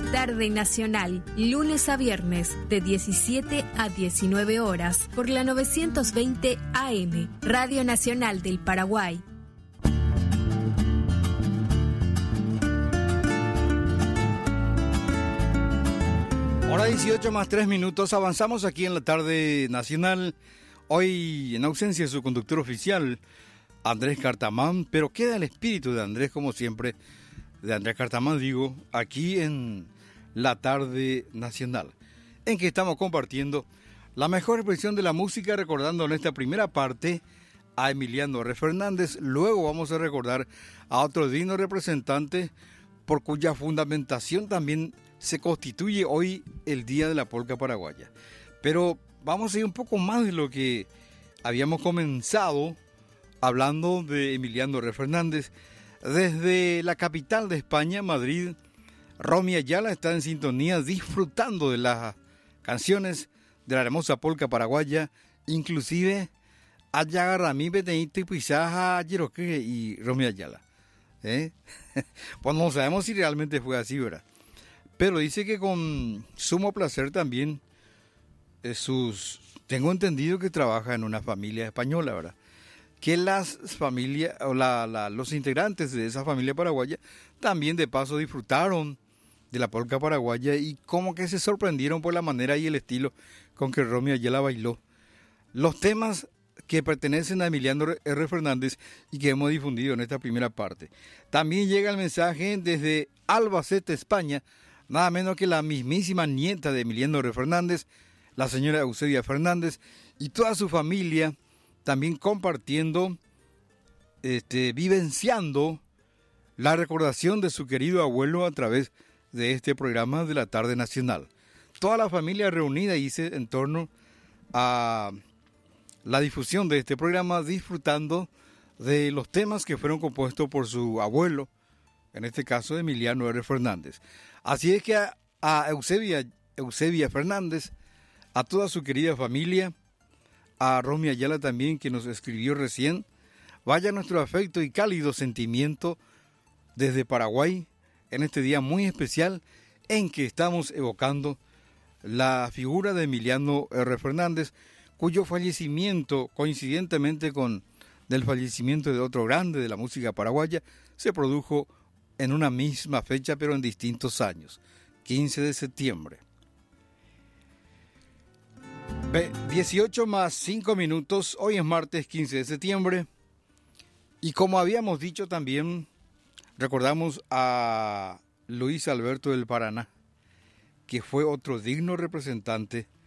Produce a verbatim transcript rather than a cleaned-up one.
Tarde Nacional, lunes a viernes, de diecisiete a diecinueve horas, por la novecientos veinte A M, Radio Nacional del Paraguay. Hora dieciocho más tres minutos, avanzamos aquí en la Tarde Nacional. Hoy, en ausencia de su conductor oficial, Andrés Cartamán, pero queda el espíritu de Andrés, como siempre, de Andrés Cartamán, digo, aquí en la Tarde Nacional, en que estamos compartiendo la mejor expresión de la música, recordando en esta primera parte a Emiliano R. Fernández. Luego vamos a recordar a otro digno representante por cuya fundamentación también se constituye hoy el Día de la Polca Paraguaya. Pero vamos a ir un poco más de lo que habíamos comenzado hablando de Emiliano R. Fernández. Desde la capital de España, Madrid, Romy Ayala está en sintonía disfrutando de las canciones de la hermosa polca paraguaya, inclusive Ayagarramí, Betenito y Pizaja, Yeroque y Romy Ayala. ¿Eh? Pues no sabemos si realmente fue así, ¿verdad? Pero dice que con sumo placer también eh, sus... Tengo entendido que trabaja en una familia española, ¿verdad? Que las familias, o la, la, los integrantes de esa familia paraguaya también de paso disfrutaron de la polca paraguaya y como que se sorprendieron por la manera y el estilo con que Romy Ayala bailó. Los temas que pertenecen a Emiliano R. Fernández y que hemos difundido en esta primera parte. También llega el mensaje desde Albacete, España, nada menos que la mismísima nieta de Emiliano R. Fernández, la señora Eusebia Fernández, y toda su familia, también compartiendo, este, vivenciando la recordación de su querido abuelo a través de este programa de la Tarde Nacional. Toda la familia reunida, dice, en torno a la difusión de este programa, disfrutando de los temas que fueron compuestos por su abuelo, en este caso Emiliano R. Fernández. Así es que a, a Eusebia, Eusebia Fernández, a toda su querida familia, a Romy Ayala también, que nos escribió recién, vaya nuestro afecto y cálido sentimiento desde Paraguay, en este día muy especial en que estamos evocando la figura de Emiliano R. Fernández, cuyo fallecimiento, coincidentemente con el fallecimiento de otro grande de la música paraguaya, se produjo en una misma fecha, pero en distintos años, quince de septiembre. dieciocho más cinco minutos, hoy es martes quince de septiembre, y como habíamos dicho también, recordamos a Luis Alberto del Paraná, que fue otro digno representante